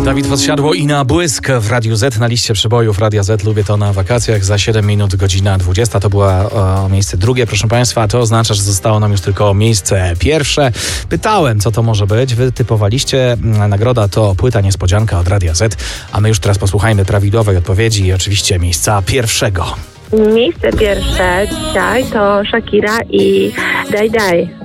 Dawid Podsiadło i Na błysk w Radiu Z, na liście przebojów Radia Z. Lubię to na wakacjach. Za 7 minut, godzina 20. To była miejsce drugie, proszę Państwa. To oznacza, że zostało nam już tylko miejsce pierwsze. Pytałem, co to może być. Wy typowaliście. Nagroda to płyta niespodzianka od Radia Z. A my już teraz posłuchajmy prawidłowej odpowiedzi i oczywiście miejsca pierwszego. Miejsce pierwsze dzisiaj to Shakira i Daj Daj.